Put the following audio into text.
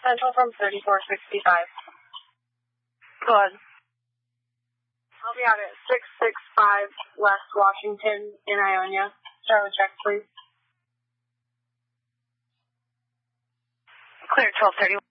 Central from 3465. Go ahead. I'll be out at 665 West Washington in Ionia. Start with check, please. Clear 1231.